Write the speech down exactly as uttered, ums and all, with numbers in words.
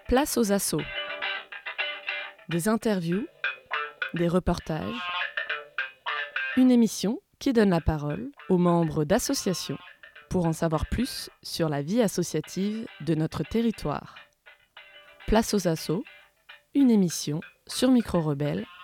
Place aux assos. Des interviews, des reportages, une émission qui donne la parole aux membres d'associations pour en savoir plus sur la vie associative de notre territoire. Place aux assos, une émission sur Micro Rebelle